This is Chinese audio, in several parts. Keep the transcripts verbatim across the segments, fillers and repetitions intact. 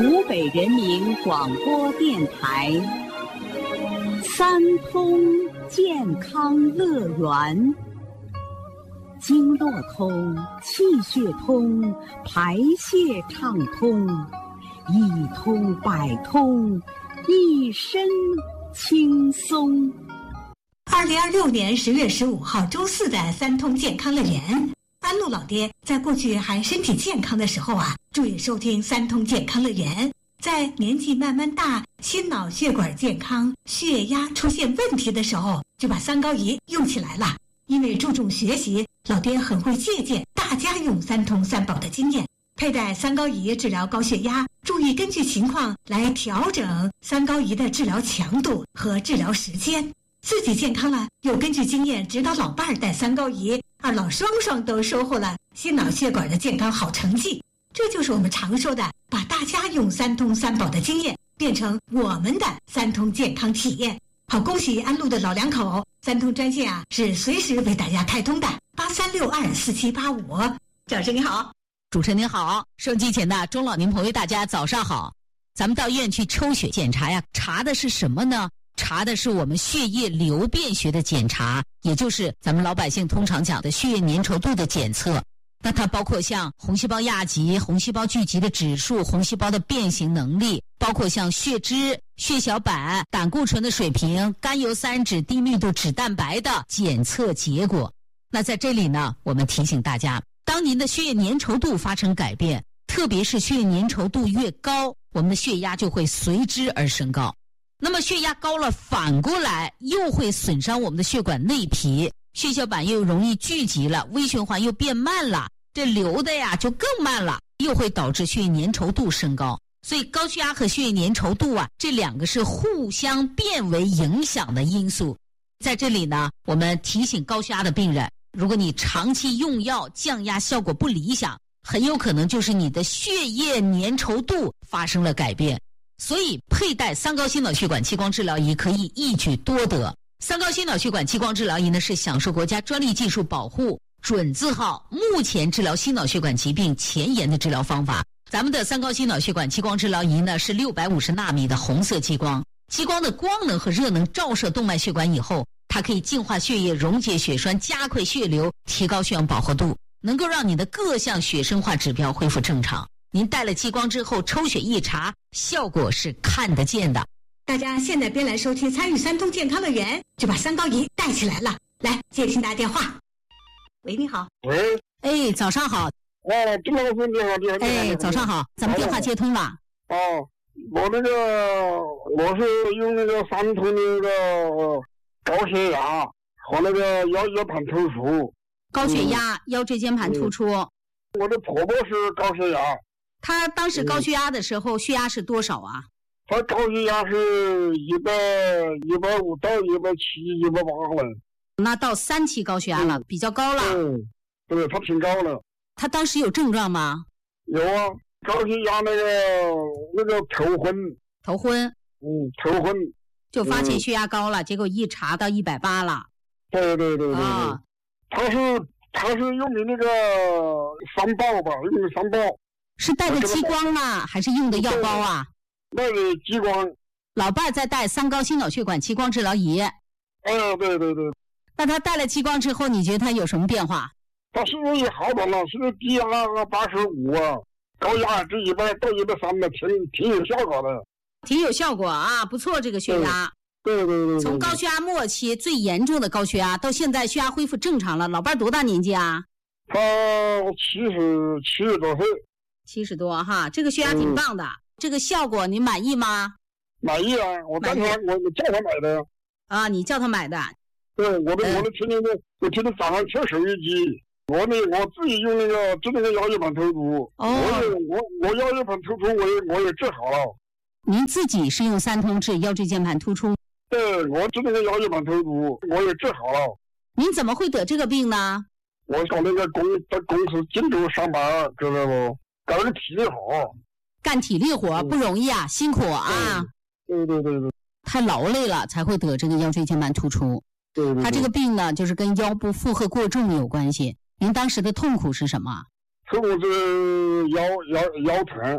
湖北人民广播电台三通健康乐园，经络通，气血通，排泄畅通，一通百通，一身轻松。 二零二六年十月十五号周四的三通健康乐园，安陆老爹在过去还身体健康的时候啊，注意收听三通健康乐园。在年纪慢慢大，心脑血管健康、血压出现问题的时候，就把三高仪用起来了。因为注重学习，老爹很会借鉴大家用三通三宝的经验，佩戴三高仪治疗高血压，注意根据情况来调整三高仪的治疗强度和治疗时间。自己健康了，又根据经验指导老伴儿戴三高仪，二老双双都收获了心脑血管的健康好成绩。这就是我们常说的，把大家用三通三宝的经验变成我们的三通健康体验。好，恭喜安陆的老两口，三通专线啊是随时为大家开通的，八三六二四七八五。赵老师你好。 主持人您好，收音机前的中老年朋友大家早上好。咱们到医院去抽血检查呀，查的是什么呢？查的是我们血液流变学的检查，也就是咱们老百姓通常讲的血液粘稠度的检测。那它包括像红细胞亚集、红细胞聚集的指数、红细胞的变形能力，包括像血脂、血小板、胆固醇的水平、甘油三酯、低密度脂蛋白的检测结果。那在这里呢，我们提醒大家，当您的血液粘稠度发生改变，特别是血液粘稠度越高，我们的血压就会随之而升高。那么血压高了，反过来又会损伤我们的血管内皮，血小板又容易聚集了，微循环又变慢了，这流的呀就更慢了，又会导致血液粘稠度升高。所以高血压和血液粘稠度啊，这两个是互相变为影响的因素。在这里呢，我们提醒高血压的病人，如果你长期用药降压效果不理想，很有可能就是你的血液粘稠度发生了改变。所以佩戴三高心脑血管激光治疗仪可以一举多得。三高心脑血管激光治疗仪呢，是享受国家专利技术保护准字号，目前治疗心脑血管疾病前沿的治疗方法。咱们的三高心脑血管激光治疗仪呢，是六百五十纳米的红色激光，激光的光能和热能照射动脉血管以后，它可以净化血液，溶解血栓，加快血流，提高血氧饱和度，能够让你的各项血生化指标恢复正常。您戴了激光之后，抽血一查，效果是看得见的。 大家现在边来收听参与三通健康乐园，就把三高仪带起来了。来接听大家电话。喂，你好。 喂。 哎，早上好。 哎，金老师你好，你好。 哎，早上好，咱们电话接通了。 哦，我那个我是用那个三通那个高血压和那个腰椎盘突出。 高血压、嗯、腰椎间盘突出。 我的婆婆是高血压。 他当时高血压的时候，嗯、血压是多少啊？ 他高血压是一百一百五到一百七一百八了。 那到三期高血压了，嗯、比较高了。 嗯，对，他挺高了。 他当时有症状吗？ 有啊，高血压那个那个头昏。 头昏。 嗯，头昏。 就发现血压高了，嗯、结果一查到一百八了。 对对对对对。啊，他是他是用的那个三包吧，用的三包。 是带的激光啊，还是用的药包啊？ 带的激光。 老伴儿在带三高心脑血管激光治疗仪。 哎，对对对。 那他带了激光之后，你觉得他有什么变化？ 他现在也好点了，现在低压八十五啊，高压值一百到一百三的，挺挺有效果的。 挺有效果啊，不错，这个血压。 对对 对, 对, 对。 从高血压末期最严重的高血压到现在血压恢复正常了，老伴儿多大年纪啊？ 他七十七十多岁。 七十多哈，这个血压挺棒的，嗯、这个效果您满意吗？ 满意啊，我当天我叫他买的。 啊，你叫他买的？ 对，我的、嗯、我的天天的，我天天早上听手机机，我呢我自己用那个治那个腰椎盘突出，哦，我也我我腰椎盘突出我也我也治好了。 您自己是用三通治腰椎间盘突出？ 对，我治那个腰椎盘突出我也治好了。 您怎么会得这个病呢？ 我搞那个公在公司进州上班，知道不？干个体力活， 干体力活不容易啊，辛苦啊。 对对对对， 太劳累了才会得这个腰椎间盘突出。 对对对， 他这个病呢，就是跟腰部负荷过重有关系。您当时的痛苦是什么？ 痛苦是腰腰腰疼。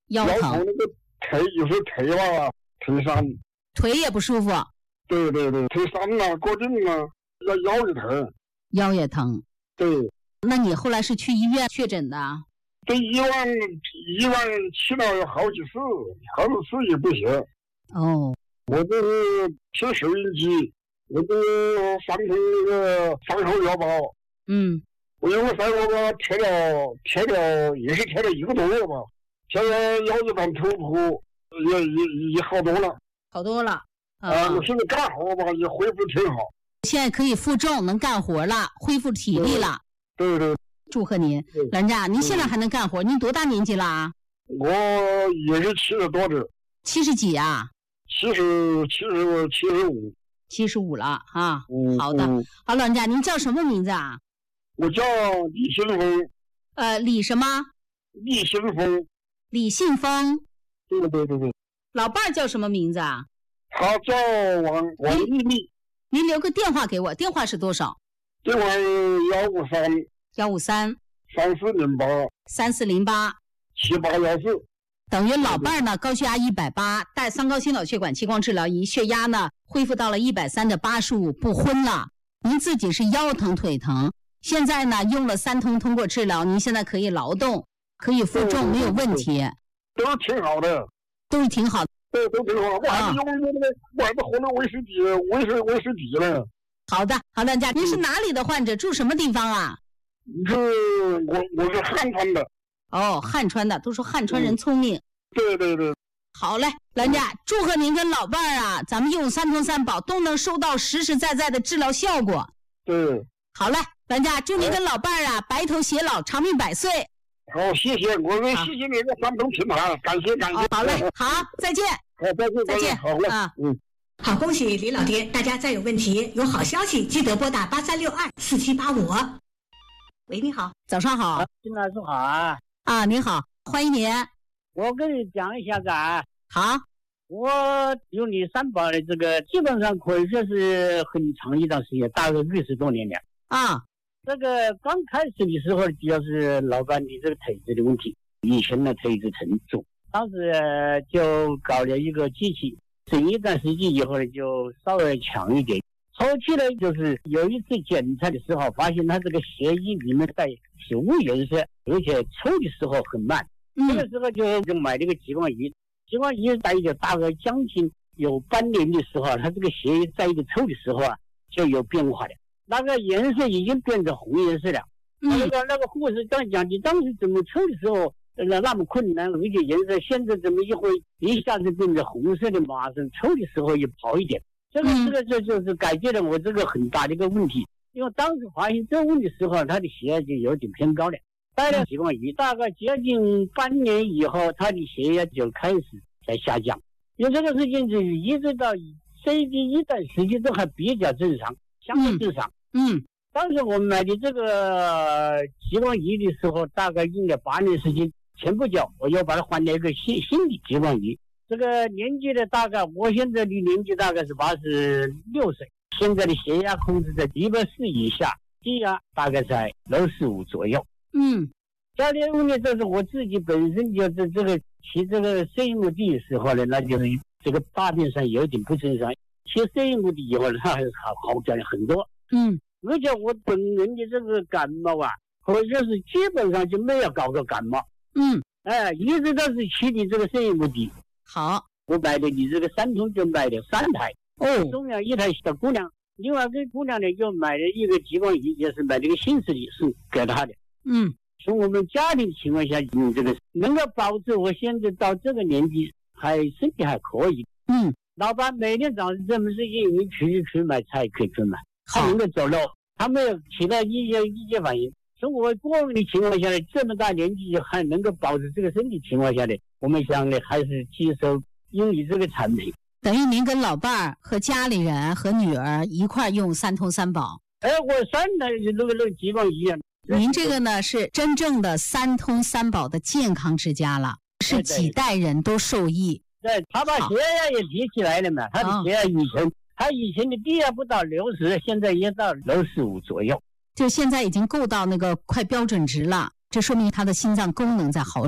腰疼， 那个腿有时候腿吧，腿酸， 腿也不舒服。 对对对，腿酸了，过劲了，腰腰也疼， 腰也疼。 对。 那你后来是去医院确诊的？ 对，医院医院去了好几次，好几次也不行。 哦。 我这是听收音机，我这三通那个三号腰包。嗯。我因为在我吧贴了贴了也是贴了一个多月吧，现在腰子板头部也也也好多了。 好多了。 啊、呃，我现在干活吧也恢复挺好。 现在可以负重，能干活了，恢复体力了。 对对。 祝贺您，老人家，您现在还能干活？您多大年纪了啊？ 我也是七十多的。 七十几啊？ 七十七十七十五。 七十五了啊。 嗯， 好的， 嗯、 好，老人家，您叫什么名字啊？ 我叫李信峰。 呃，李什么？ 李信峰。 李信峰。 对对对对。 老伴儿叫什么名字啊？ 他叫王王丽丽。 您留个电话给我，电话是多少？ 电话幺五三幺五三三四零八三四零八七八幺四。 等于老伴儿呢，高血压一百八，带三高心脑血管激光治疗仪，血压呢恢复到了一百三的八十五，不昏了。您自己是腰疼腿疼，现在呢用了三通，通过治疗，您现在可以劳动，可以负重，没有问题。 都是挺好的， 都是挺好的。 对，都挺好。我还是用那个，我还是喝那威士忌，威士威士忌呢。 好的，好的，家，您是哪里的患者？住什么地方啊？ 是，我我是汉川的。 哦，汉川的，都说汉川人聪明。 嗯、对对对。 好嘞，老人家，祝贺您跟老伴儿啊，咱们用三通三宝都能收到实实在在的治疗效果。 对。 好嘞，老人家，祝您跟老伴儿啊，白头偕老，长命百岁。 好，谢谢，我们谢谢你的三通平台，感谢感谢。 好嘞，好，再见。 好，再见， 再见。 好嘞， 啊， 嗯。 好，恭喜李老爹！大家再有问题、有好消息，记得拨打八三六二四七八五。喂，你好， 早上好， 金老师好啊！ 啊，你好，欢迎您。 我跟你讲一下子啊。 好， 我用你三宝的这个，基本上可以说是很长一段时间，大概六十多年了。 啊， 这个刚开始的时候，主要是老板你这个腿子的问题，以前的腿子沉重，当时就搞了一个机器。整一段时间以后呢，就稍微强一点。后期呢，就是有一次检查的时候，发现他这个血液里面带是无颜色，而且抽的时候很慢。 嗯、 这个时候就就买了个激光仪，激光仪在着大概将近有半年的时候，它这个血液在一个抽的时候啊，就有变化了。那个颜色已经变成红颜色了。 嗯、 那个那个护士刚讲，你当时怎么抽的时候？那那么困难，而且颜色现在怎么一会一下子变成红色的，马上抽的时候也好一点。这个这个这就是改变了我这个很大的一个问题。因为当时发现这个问题的时候，他的血压就有点偏高了。带了激光仪，大概接近半年以后，他的血压就开始在下降。因为这个事情就一直到最近一段时间都还比较正常，相对正常。 嗯。嗯当时我买的这个激光仪的时候，大概用了八年时间。前不久我又把它换了一个新新的激光仪，这个年纪的大概我现在的年纪大概是八十六岁，现在的血压控制在一百四以下，低压大概在六十五左右。 嗯， 家里问题就是我自己本身就是这个骑这个摄影目的的时候呢，那就是这个大便上有点不正常，骑摄影目的以后呢，它还是好好转了很多。 嗯， 而且我本人的这个感冒啊，好像是基本上就没有搞过感冒。 嗯， 哎，一直都是骑你这个摄影目的。 好， 我买的你这个三通就买了三台。 哦， 中央一台小姑娘，另外跟姑娘呢就买了一个激光仪，也是买了一个新式的，是给她的。 嗯， 从我们家庭情况下，嗯，这个能够保持我现在到这个年纪还身体还可以。 嗯， 老板每天早上这么事情，你去去买菜可以去买，他能够走路，他没有其他一些一些反应。从我个人的情况下呢，这么大年纪还能够保持这个身体情况下呢，我们想呢还是接受用你这个产品。 等于您跟老伴儿和家里人和女儿一块用三通三宝。 哎，我三台那个那个激光仪啊。 您这个呢是真正的三通三宝的健康之家了，是几代人都受益。 对，他把血压也提起来了嘛，他的血压以前、哦、他以前的低压不到六十，现在也到六十五左右。就现在已经够到那个快标准值了，这说明他的心脏功能在好转。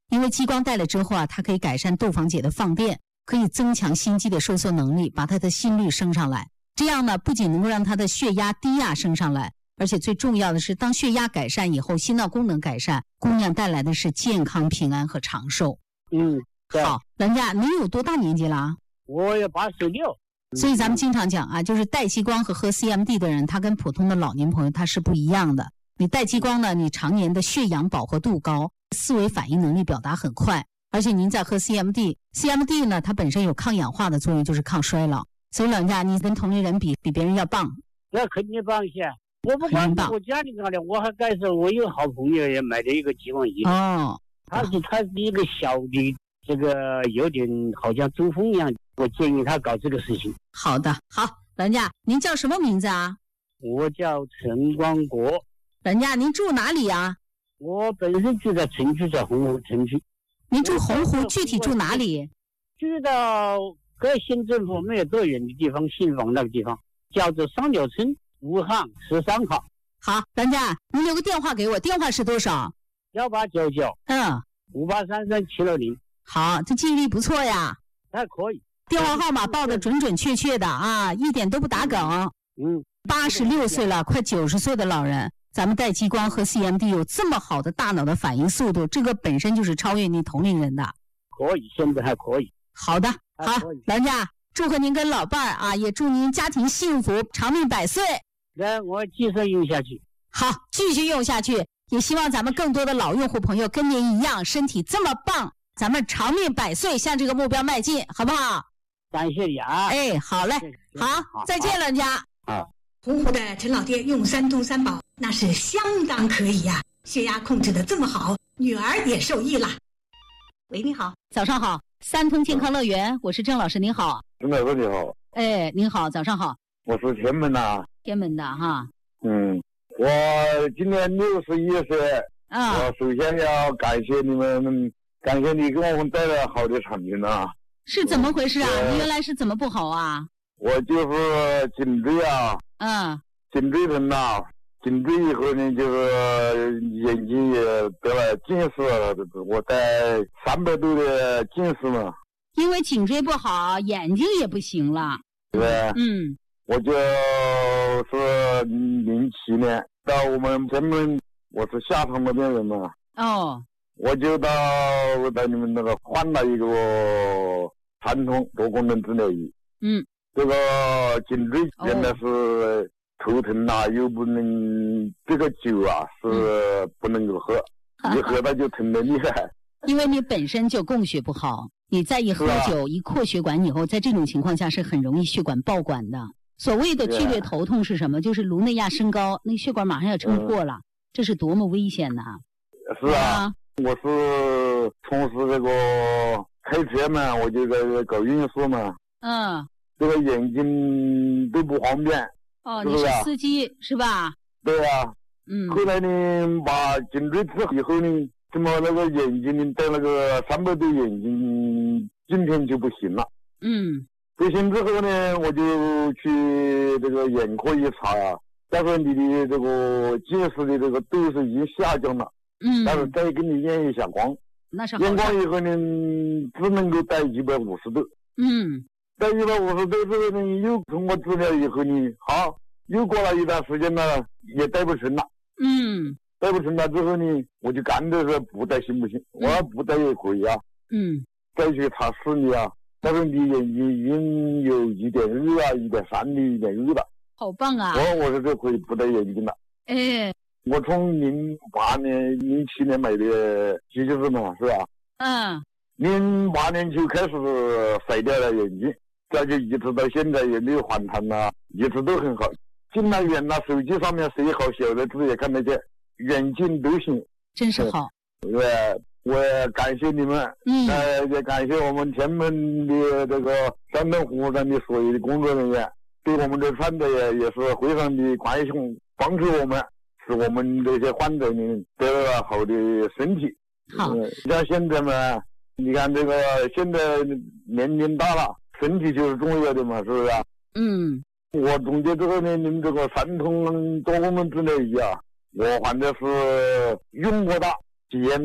因为激光戴了之后啊，它可以改善窦房结的放电，可以增强心肌的收缩能力，把它的心率升上来。这样呢，不仅能够让它的血压低压升上来，而且最重要的是，当血压改善以后，心脏功能改善，姑娘带来的是健康、平安和长寿。 嗯， 好，兰家，您有多大年纪了？ 我也八十六。 所以咱们经常讲啊，就是戴激光和喝 C M D 的人，他跟普通的老年朋友他是不一样的。你戴激光呢，你常年的血氧饱和度高，思维反应能力表达很快，而且您在喝 C M D，C M D 呢，它本身有抗氧化的作用，就是抗衰老。所以老人家，你跟同龄人比，比别人要棒。 那肯定棒些。我不光是我家里干的，我还感受我有好朋友也买了一个激光仪。 哦， 他是他是一个小的，这个有点好像中风一样。我建议他搞这个事情。 好的，好，老人家，您叫什么名字啊？ 我叫陈光国。 老人家，您住哪里啊？ 我本身住在城区，在洪湖城区。 您住洪湖，具体住哪里？ 住到跟县政府没有多远的地方，信访那个地方叫做三角村武汉十三号。 好，老人家，您留个电话给我，电话是多少？ 幺八九九嗯五八三三七六零。 好，这记忆力不错呀。 还可以。 电话号码报的准准确确的啊，一点都不打梗。 嗯， 八十六岁了，快九十岁的老人，咱们戴激光和 C M D 有这么好的大脑的反应速度，这个本身就是超越你同龄人的。 可以，现在还可以。 好的，好，老人家，祝贺您跟老伴儿啊，也祝您家庭幸福，长命百岁。 来，我继续用下去。 好，继续用下去，也希望咱们更多的老用户朋友跟您一样，身体这么棒，咱们长命百岁，向这个目标迈进，好不好？ 感谢你啊！ 哎，好嘞，好，再见，老人家。 好， 洪湖的陈老爹用三通三宝，那是相当可以呀、啊，血压控制的这么好，女儿也受益了。喂，你好， 早上好，三通健康乐园，我是郑老师，您好。 郑老师你好。 哎，您好，早上好。 我是天门的。 天门的哈。 嗯，我今年六十一岁。啊。我首先要感谢你们，感谢你给我们带来好的产品啊。 是怎么回事啊？你原来是怎么不好啊？ 我就是颈椎啊， 嗯， 颈椎疼呐，颈椎以后呢，就是眼睛也得了近视，我戴三百度的近视嘛。 因为颈椎不好，眼睛也不行了。 对， 嗯， 我就是零七年到我们天门，我是下塘那边人嘛。 哦。 我就到到你们那个换了一个传统多功能治疗仪。 嗯， 这个颈椎原来是头疼啊，又不能这个酒啊是不能够喝，嗯、一喝它就疼得厉害。 因为你本身就供血不好，你再一喝酒、啊、一扩血管以后，在这种情况下是很容易血管爆管的。所谓的剧烈头痛是什么？就是颅内压升高，那血管马上要撑破了，嗯、这是多么危险呐！ 是啊。啊我是从事这个开车嘛，我就在搞运输嘛。 嗯。 这个眼睛都不方便。 哦， 是不是啊？ 你是司机是吧？ 对啊。 嗯。 后来呢，把颈椎治好以后呢，怎么那个眼睛呢，戴那个三百度眼镜镜片就不行了。 嗯。 不行之后呢，我就去这个眼科一查啊，他说你的这个近视的这个度数已经下降了。 嗯， 但是再给你验一下光， 那是好验光以后呢，只能够戴一百五十度。 嗯， 戴一百五十度之后呢，又通过治疗以后呢，好，又过了一段时间了，也戴不成了。 嗯， 戴不成了之后呢，我就干脆说不戴行不行？嗯、我要不戴也可以啊。 嗯， 再去查视力啊，他说你眼睛已经有一点二啊，一点三的一点二了。 好棒啊！ 我我说这可以不戴眼镜了。 哎。 我从零八年、零七年买的机器人嘛，是吧？ 嗯。 零八年就开始甩掉了眼镜，这就一直到现在也没有反弹呐，一直都很好。进了院了，手机上面写好小的字也看得见，眼镜都行。 真是好。 对，我也感谢你们， 嗯， 呃，也感谢我们天门的这个山东服务站的所有的工作人员，对我们的患者也也是非常的关心，帮助我们。使我们这些患者呢得了好的身体。 好， 嗯、像现在嘛，你看这个现在年龄大了，身体就是重要的嘛，是不是啊？ 嗯。 我总结之后呢，你们这个三通多功能治疗仪啊，我反正是用过的，体验大，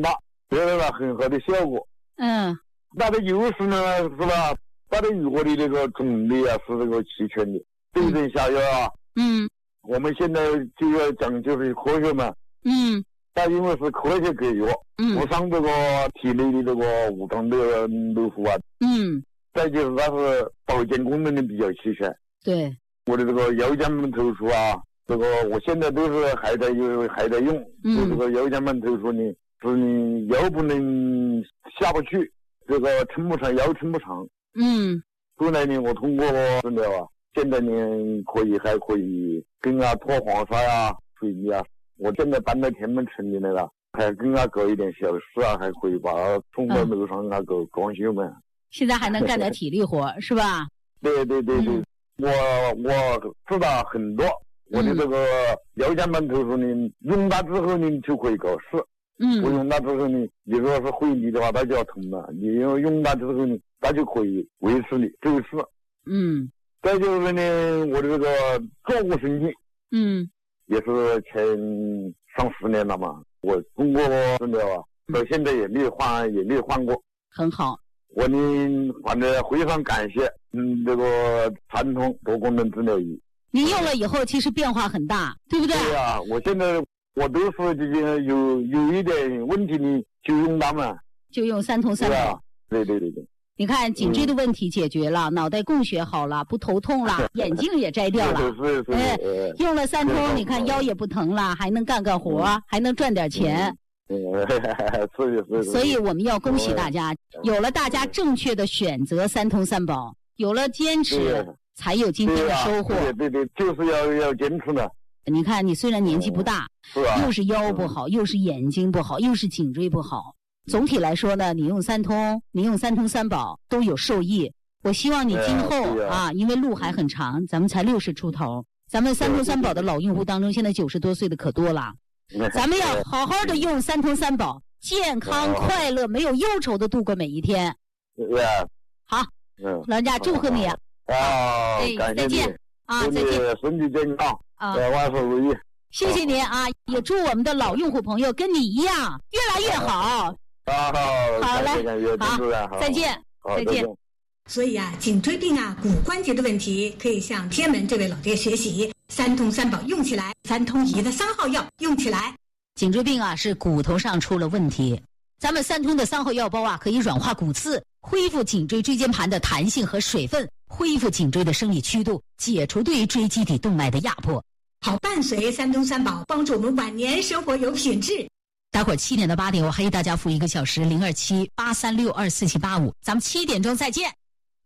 得到了很好的效果。 嗯， 它的优势呢是吧？它的药的那个种类啊是这个齐全的，对症下药啊。 嗯， 我们现在就要讲究是科学嘛。 嗯， 它因为是科学给药， 嗯， 不伤这个体内的这个无糖的毒素啊。 嗯， 再就是它是保健功能的比较齐全。 对， 我的这个腰间盘突出啊，这个我现在都是还在有还在用。嗯，这个腰间盘突出呢，是你腰不能下不去，这个撑不长，腰撑不长。嗯，后来呢，我通过治疗啊，现在呢可以还可以跟啊拖黄沙呀、啊、水泥啊。我现在搬到天门城里来了，还跟啊搞一点小事啊，还可以把它送到楼上啊搞装修嘛。 现在还能干点体力活是吧？ 对对对对，嗯、我我知道很多。我的这个腰间盘突出呢，用它之后呢就可以搞事。嗯，不用它之后呢，你说是回力的话，它就要疼了。你要用它之后呢，它就可以维持你走势。嗯，再就是呢，我的这个坐骨神经，嗯，也是前上十年了嘛，我通过治疗啊，到现在也没有换，也没有换过。很好，我呢，反正非常感谢，嗯，这个三通多功能治疗仪。您用了以后，其实变化很大，对不对？对呀、啊，我现在我都是这些有有一点问题呢，就用它们，就用三通三宝。对对对对。你看颈椎的问题解决了，嗯、脑袋供血好了，不头痛了，眼镜也摘掉了。是是是。哎，用了三通，你看腰也不疼了，还能干干活，嗯、还能赚点钱。嗯，是是是。所以我们要恭喜大家，有了大家正确的选择三通三宝，有了坚持。才有今天的收获。对、啊、对对，就是要要坚持的。你看，你虽然年纪不大，嗯是啊、又是腰不好，嗯、又是眼睛不好，又是颈椎不好。总体来说呢，你用三通，你用三通三宝都有受益。我希望你今后、哎、啊, 啊，因为路还很长，咱们才六十出头，咱们三通三宝的老用户当中，现在九十多岁的可多了。咱们要好好的用三通三宝，健康、快乐、没有忧愁的度过每一天。对、啊、好，嗯，老人家祝贺你。啊，哎，再见啊，再见，身体健康啊，万事如意。谢谢您啊，也祝我们的老用户朋友跟你一样越来越好。啊，好嘞，好，再见，再见。 所以啊，颈椎病啊、骨关节的问题，可以向天门这位老爹学习，三通三宝用起来，三通仪的三号药用起来。 颈椎病啊是骨头上出了问题，咱们三通的三号药包啊可以软化骨刺，恢复颈椎椎间盘的弹性和水分，恢复颈椎的生理曲度，解除对于椎基底动脉的压迫。 好，伴随三通三宝，帮助我们晚年生活有品质。 待会儿七点到八点，我还给大家付一个小时零二七八三六二四七八五，咱们七点钟再见。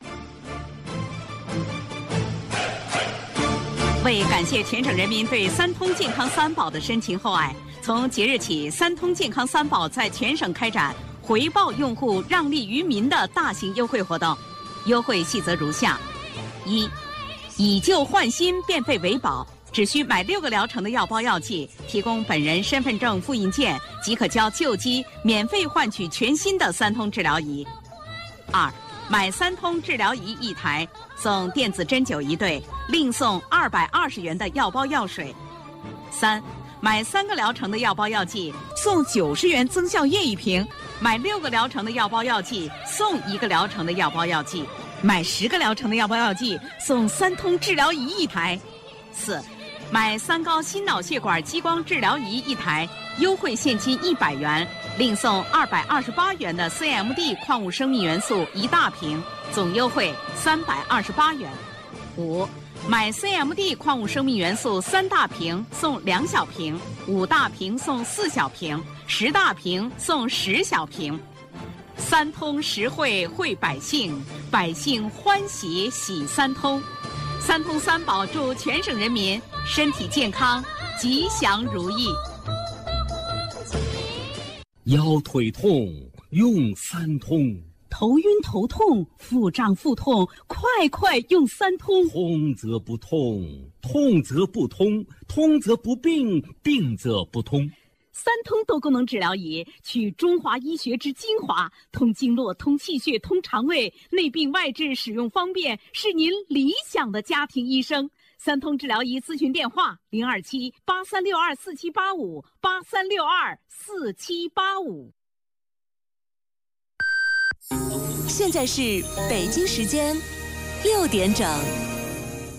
为感谢全省人民对三通健康三宝的深情厚爱，从即日起，三通健康三宝在全省开展回报用户让利于民的大型优惠活动，优惠细则如下：一、以旧换新，变废为宝，只需买六个疗程的药包药剂，提供本人身份证复印件，即可交旧机免费换取全新的三通治疗仪。二、买三通治疗仪一台，送电子针灸一对，另送二百二十元的药包药水。三、买三个疗程的药包药剂，送九十元增效液一瓶；买六个疗程的药包药剂，送一个疗程的药包药剂；买十个疗程的药包药剂，送三通治疗仪一台。四、买三高心脑血管激光治疗仪一台，优惠现金一百元，另送二百二十八元的 C M D 矿物生命元素一大瓶，总优惠三百二十八元。五、买 C M D 矿物生命元素三大瓶送两小瓶，五大瓶送四小瓶，十大瓶送十小瓶。三通实惠惠百姓，百姓欢喜喜三通。三通三宝祝全省人民身体健康，吉祥如意。 腰腿痛用三通， 头晕头痛腹胀腹痛快快用三通。 通则不痛，痛则不通，通则不病，病则不通。 三通多功能治疗仪取中华医学之精华，通经络、通气血、通肠胃，内病外治，使用方便，是您理想的家庭医生。三通治疗仪咨询电话：零二七八三六二四七八五八三六二四七八五。 现在是北京时间六点整。